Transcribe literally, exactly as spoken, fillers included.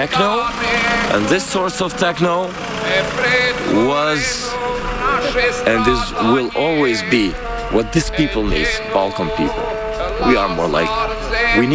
techno, and this source of techno was and this will always be what these people need, Balkan people. We are more like, we need